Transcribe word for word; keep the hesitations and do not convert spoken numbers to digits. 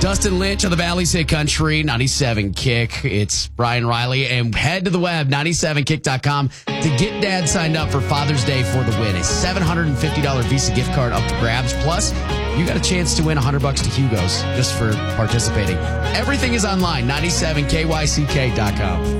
Dustin Lynch on the Valley's Hit Country, ninety-seven Kick. It's Brian Riley. And head to the web, ninety-seven kick dot com, to get Dad signed up for Father's Day for the win. A seven hundred fifty dollars Visa gift card up for grabs. Plus, you got a chance to win one hundred bucks to Hugo's just for participating. Everything is online, ninety-seven K Y C K dot com.